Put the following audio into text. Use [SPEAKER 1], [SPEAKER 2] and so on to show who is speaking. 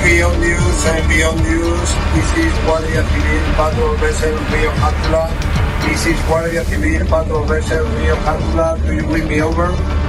[SPEAKER 1] Beyond News and Beyond News. This is Guardia Civil Patrol Vessel Rio Játula. This is Guardia Civil Patrol Vessel Rio Játula. Do you bring me over?